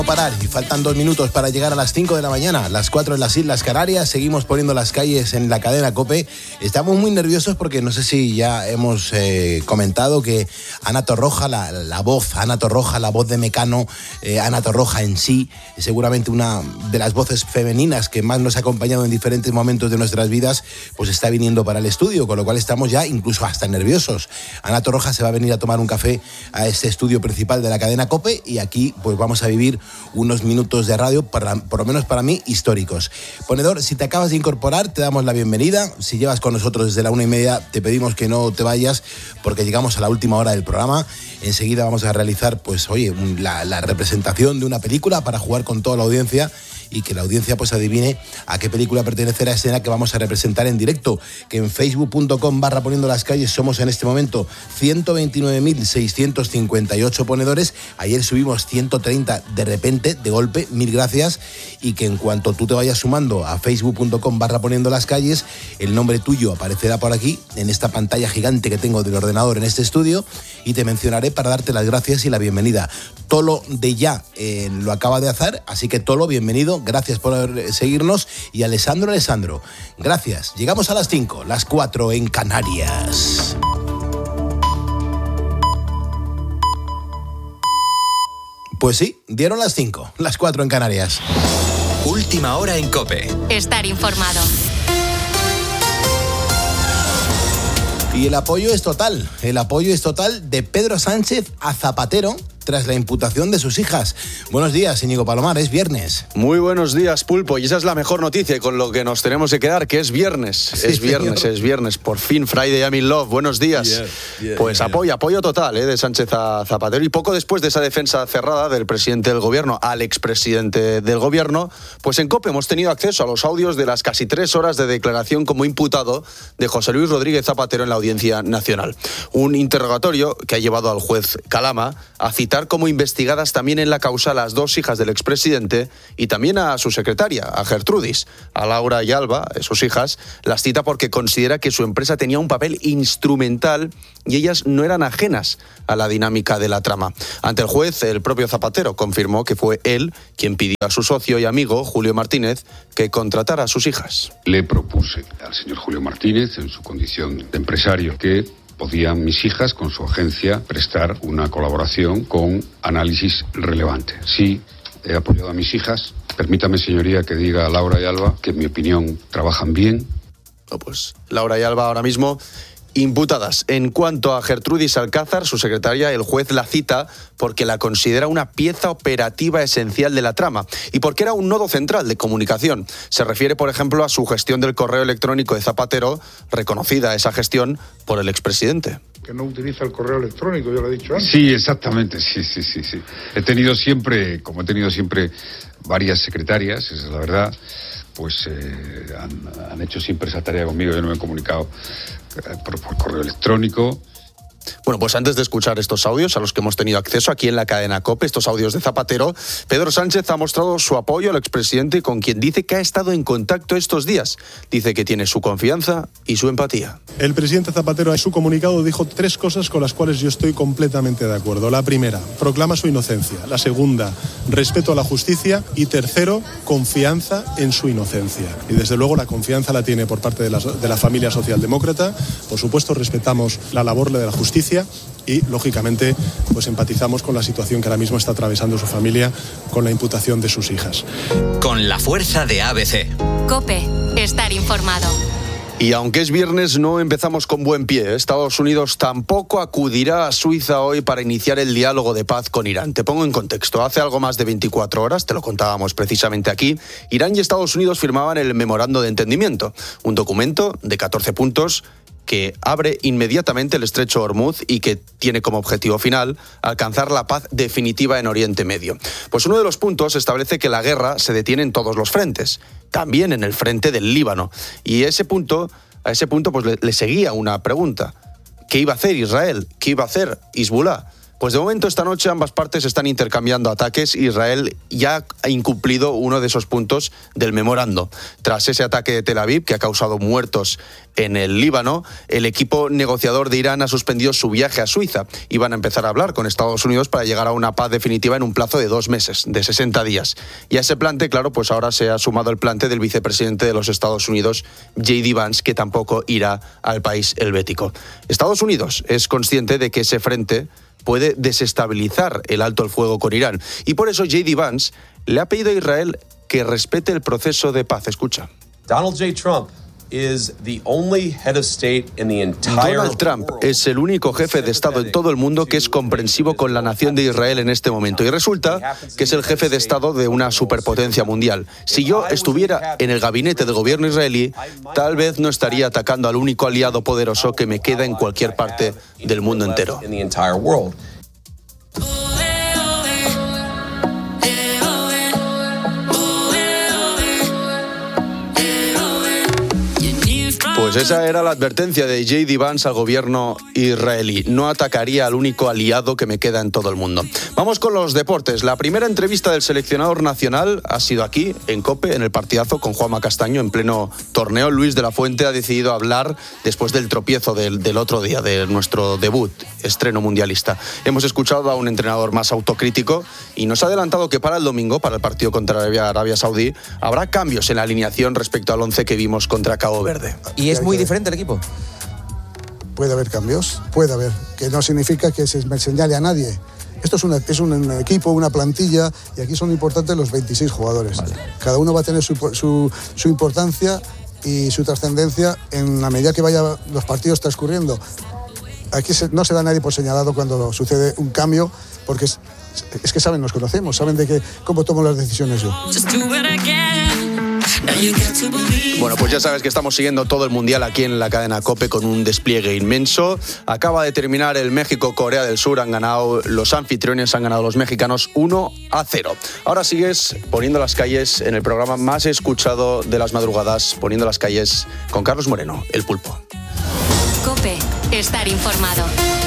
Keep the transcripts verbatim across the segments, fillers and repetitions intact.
Parar y faltan dos minutos para llegar a las cinco de la mañana, las cuatro en las Islas Canarias. Seguimos poniendo las calles en la cadena COPE. Estamos muy nerviosos porque no sé si ya hemos eh, comentado que Ana Torroja, la, la voz, Ana Torroja, la voz de Mecano, eh, Ana Torroja en sí, seguramente una de las voces femeninas que más nos ha acompañado en diferentes momentos de nuestras vidas, pues está viniendo para el estudio, con lo cual estamos ya incluso hasta nerviosos. Ana Torroja se va a venir a tomar un café a este estudio principal de la cadena COPE y aquí pues vamos a vivir unos minutos de radio, para, por lo menos para mí, históricos. Ponedor, si te acabas de incorporar, te damos la bienvenida. Si llevas con nosotros desde la una y media, te pedimos que no te vayas porque llegamos a la última hora del programa. Enseguida vamos a realizar, pues, oye, la, la representación de una película para jugar con toda la audiencia y que la audiencia pues adivine a qué película pertenece la escena que vamos a representar en directo, que en facebook.com barra poniendo las calles somos en este momento ciento veintinueve mil seiscientos cincuenta y ocho ponedores. Ayer subimos ciento treinta de repente, de golpe, mil gracias, y que en cuanto tú te vayas sumando a facebook.com barra poniendo las calles, el nombre tuyo aparecerá por aquí, en esta pantalla gigante que tengo del ordenador en este estudio, y te mencionaré para darte las gracias y la bienvenida. Tolo de ya eh, lo acaba de hacer, así que Tolo, bienvenido, gracias por seguirnos, y Alessandro, Alessandro, gracias. Llegamos a las cinco, las cuatro en Canarias. Pues sí, dieron las cinco, las cuatro en Canarias. Última hora en COPE. Estar informado. Y el apoyo es total, el apoyo es total de Pedro Sánchez a Zapatero tras la imputación de sus hijas. Buenos días, Íñigo Palomar, es viernes. Muy buenos días, Pulpo, y esa es la mejor noticia con lo que nos tenemos que quedar, que es viernes, sí, es viernes, señor. es viernes, por fin, Friday I'm in love, buenos días. Yeah, yeah, pues yeah. apoyo, apoyo total eh, de Sánchez a Zapatero, y poco después de esa defensa cerrada del presidente del gobierno al expresidente del gobierno, pues en COPE hemos tenido acceso a los audios de las casi tres horas de declaración como imputado de José Luis Rodríguez Zapatero en la Audiencia Nacional. Un interrogatorio que ha llevado al juez Calama a citar como investigadas también en la causa a las dos hijas del expresidente y también a su secretaria, a Gertrudis, a Laura y Alba, sus hijas, las cita porque considera que su empresa tenía un papel instrumental y ellas no eran ajenas a la dinámica de la trama. Ante el juez, el propio Zapatero confirmó que fue él quien pidió a su socio y amigo, Julio Martínez, que contratara a sus hijas. Le propuse al señor Julio Martínez, en su condición de empresario, que podían mis hijas, con su agencia, prestar una colaboración con análisis relevante. Sí, he apoyado a mis hijas. Permítame, señoría, que diga a Laura y Alba que, en mi opinión, trabajan bien. No, pues Laura y Alba ahora mismo imputadas. En cuanto a Gertrudis Alcázar, su secretaria, el juez la cita porque la considera una pieza operativa esencial de la trama y porque era un nodo central de comunicación. Se refiere, por ejemplo, a su gestión del correo electrónico de Zapatero, reconocida esa gestión por el expresidente. Que no utiliza el correo electrónico, yo lo he dicho antes. Sí, exactamente, sí, sí, sí, sí. He tenido siempre, como he tenido siempre varias secretarias, esa es la verdad, pues eh, han, han hecho siempre esa tarea conmigo. Yo no me he comunicado Por, por correo electrónico. Bueno, pues antes de escuchar estos audios a los que hemos tenido acceso aquí en la cadena COPE, estos audios de Zapatero, Pedro Sánchez ha mostrado su apoyo al expresidente, con quien dice que ha estado en contacto estos días. Dice que tiene su confianza y su empatía. El presidente Zapatero en su comunicado dijo tres cosas con las cuales yo estoy completamente de acuerdo. La primera, proclama su inocencia. La segunda, respeto a la justicia. Y tercero, confianza en su inocencia. Y desde luego la confianza la tiene por parte de la, de la familia socialdemócrata. Por supuesto, respetamos la labor de la justicia y, lógicamente, pues empatizamos con la situación que ahora mismo está atravesando su familia con la imputación de sus hijas. Con la fuerza de A B C. COPE, estar informado. Y aunque es viernes, no empezamos con buen pie. Estados Unidos tampoco acudirá a Suiza hoy para iniciar el diálogo de paz con Irán. Te pongo en contexto. Hace algo más de veinticuatro horas, te lo contábamos precisamente aquí, Irán y Estados Unidos firmaban el Memorando de Entendimiento, un documento de catorce puntos que abre inmediatamente el estrecho Hormuz y que tiene como objetivo final alcanzar la paz definitiva en Oriente Medio. Pues uno de los puntos establece que la guerra se detiene en todos los frentes, también en el frente del Líbano. Y ese punto, a ese punto pues le, le seguía una pregunta. ¿Qué iba a hacer Israel? ¿Qué iba a hacer Hezbollah? Pues de momento esta noche ambas partes están intercambiando ataques. Israel ya ha incumplido uno de esos puntos del memorando. Tras ese ataque de Tel Aviv, que ha causado muertos en el Líbano, el equipo negociador de Irán ha suspendido su viaje a Suiza y van a empezar a hablar con Estados Unidos para llegar a una paz definitiva en un plazo de dos meses, de sesenta días. Y a ese plante, claro, pues ahora se ha sumado el plante del vicepresidente de los Estados Unidos, J D Vance, que tampoco irá al país helvético. Estados Unidos es consciente de que ese frente puede desestabilizar el alto el fuego con Irán. Y por eso J D Vance le ha pedido a Israel que respete el proceso de paz. Escucha. Donald J. Trump is the only head of state in the entire Donald Trump es el único jefe de Estado en todo el mundo que es comprensivo con la nación de Israel en este momento. Y resulta que es el jefe de Estado de una superpotencia mundial. Si yo estuviera en el gabinete de gobierno israelí, tal vez no estaría atacando al único aliado poderoso que me queda en cualquier parte del mundo entero. Pues esa era la advertencia de J D Vance al gobierno israelí. No atacaría al único aliado que me queda en todo el mundo. Vamos con los deportes. La primera entrevista del seleccionador nacional ha sido aquí, en COPE, en el partidazo con Juanma Castaño, en pleno torneo. Luis de la Fuente ha decidido hablar después del tropiezo del, del otro día, de nuestro debut, estreno mundialista. Hemos escuchado a un entrenador más autocrítico y nos ha adelantado que para el domingo, para el partido contra Arabia, Arabia Saudí, habrá cambios en la alineación respecto al once que vimos contra Cabo Verde. Y es muy diferente el equipo. Puede haber cambios, puede haber, que no significa que se me señale a nadie. Esto es, una, es un equipo, una plantilla, y aquí son importantes los veintiséis jugadores. Vale. Cada uno va a tener su, su, su importancia y su trascendencia en la medida que vayan los partidos transcurriendo. Aquí se, no se da nadie por señalado cuando sucede un cambio, porque es, es que saben, nos conocemos, saben de que, cómo tomo las decisiones yo. Bueno, pues ya sabes que estamos siguiendo todo el Mundial aquí en la cadena COPE con un despliegue inmenso. Acaba de terminar el México-Corea del Sur, han ganado los anfitriones, han ganado los mexicanos uno a cero. Ahora sigues poniendo las calles en el programa más escuchado de las madrugadas, Poniendo las calles con Carlos Moreno, el Pulpo. COPE, estar informado.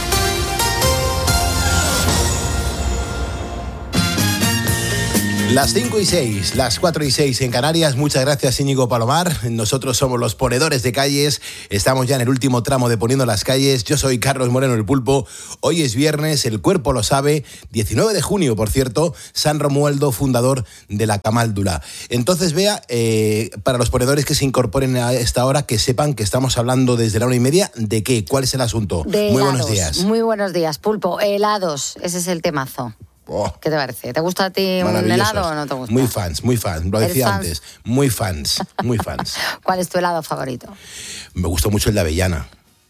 Las cinco y seis, las cuatro y seis en Canarias. Muchas gracias, Íñigo Palomar. Nosotros somos los ponedores de calles. Estamos ya en el último tramo de Poniendo las calles. Yo soy Carlos Moreno, el Pulpo. Hoy es viernes, el cuerpo lo sabe. diecinueve de junio, por cierto. San Romualdo, fundador de la Camáldula. Entonces, Bea, eh, para los ponedores que se incorporen a esta hora, que sepan que estamos hablando desde la una y media. ¿De qué? ¿Cuál es el asunto? De Muy helados. Buenos días. Muy buenos días, Pulpo. Helados, ese es el temazo. Oh, ¿Qué te parece? ¿Te gusta a ti un helado o no te gusta? Muy fans, muy fans, lo decía fans? antes. Muy fans, muy fans. ¿Cuál es tu helado favorito? Me gustó mucho el de avellana.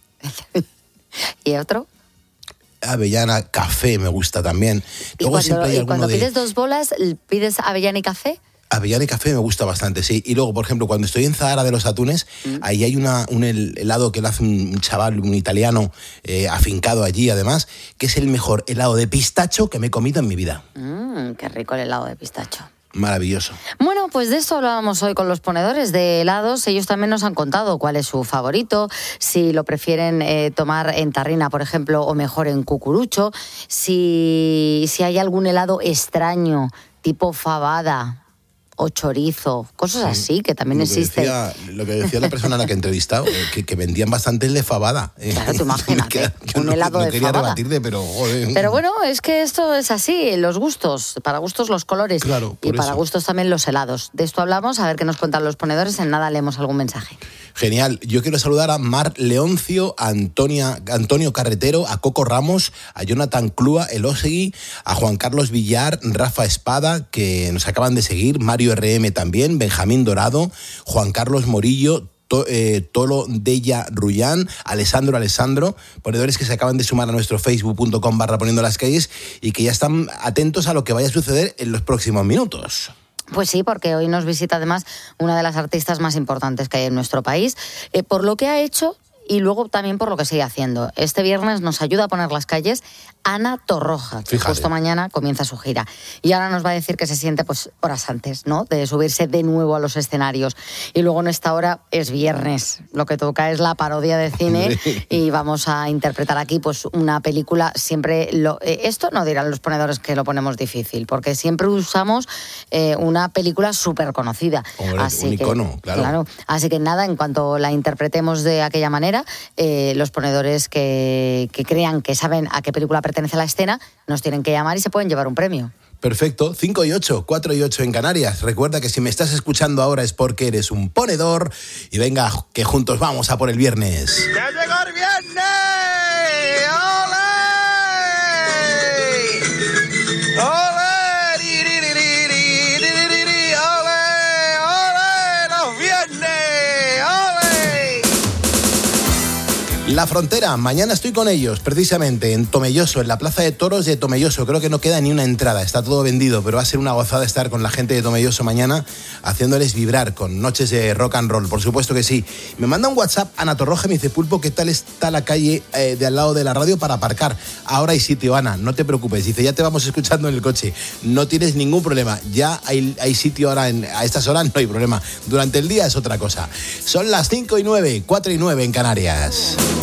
¿Y otro? Avellana, café me gusta también. ¿Y Luego cuando, siempre hay y cuando alguno de... pides dos bolas, pides avellana y café? Avellana y café me gusta bastante, sí. Y luego, por ejemplo, cuando estoy en Zahara de los Atunes, mm. ahí hay una, un helado que lo hace un chaval, un italiano, eh, afincado allí, además, que es el mejor helado de pistacho que me he comido en mi vida. Mmm, qué rico el helado de pistacho. Maravilloso. Bueno, pues de esto hablábamos hoy con los ponedores de helados. Ellos también nos han contado cuál es su favorito, si lo prefieren eh, tomar en tarrina, por ejemplo, o mejor en cucurucho, si, si hay algún helado extraño, tipo fabada o chorizo, cosas sí, así, que también existen. Lo que decía la persona a la que he entrevistado, que, que vendían bastante el de fabada. Claro, tú imagínate, un no, helado no de quería fabada. rebatirte, pero... Joder. Pero bueno, es que esto es así, los gustos, para gustos los colores, claro, y para eso. gustos también los helados. De esto hablamos, a ver qué nos cuentan los ponedores, en nada leemos algún mensaje. Genial. Yo quiero saludar a Mar Leoncio, a Antonia, Antonio Carretero, a Coco Ramos, a Jonathan Clua, Elosegui, a Juan Carlos Villar, Rafa Espada, que nos acaban de seguir, Mario R M también, Benjamín Dorado, Juan Carlos Morillo, To, eh, Tolo Della Rullán, Alessandro Alessandro, ponedores que se acaban de sumar a nuestro facebook punto com barra Poniendo las calles y que ya están atentos a lo que vaya a suceder en los próximos minutos. Pues sí, porque hoy nos visita además una de las artistas más importantes que hay en nuestro país, eh, por lo que ha hecho y luego también por lo que sigue haciendo. Este viernes nos ayuda a poner las calles Ana Torroja, que Fíjate. justo mañana comienza su gira. Y ahora nos va a decir que se siente pues horas antes, ¿no?, de subirse de nuevo a los escenarios. Y luego en esta hora es viernes, lo que toca es la parodia de cine y vamos a interpretar aquí pues una película siempre... Lo, eh, esto no dirán los ponedores que lo ponemos difícil, porque siempre usamos eh, una película súper conocida. Hombre, Así un que, icono, claro. claro. Así que nada, en cuanto la interpretemos de aquella manera, eh, los ponedores que, que crean que saben a qué película pertenece la escena, nos tienen que llamar y se pueden llevar un premio. Perfecto, cinco y ocho, cuatro y ocho en Canarias. Recuerda que si me estás escuchando ahora es porque eres un ponedor y venga, que juntos vamos a por el viernes. ¡Ya llegó el viernes! ¡Ole! ¡Ole! ¡Ri, ri, ri, ri, ri, ri, ri, ri! ¡Ole! ¡Ole! ¡Los viernes! ¡Ole! La Frontera, mañana estoy con ellos, precisamente en Tomelloso, en la Plaza de Toros de Tomelloso. Creo que no queda ni una entrada, está todo vendido, pero va a ser una gozada estar con la gente de Tomelloso mañana, haciéndoles vibrar con noches de rock and roll, por supuesto que sí. Me manda un WhatsApp Ana Torroja y me dice, Pulpo, ¿qué tal está la calle eh, de al lado de la radio para aparcar? Ahora hay sitio, Ana, no te preocupes. Dice, ya te vamos escuchando en el coche, no tienes ningún problema, ya hay, hay sitio ahora, en, a estas horas no hay problema. Durante el día es otra cosa. Son las cinco y nueve, cuatro y nueve en Canarias.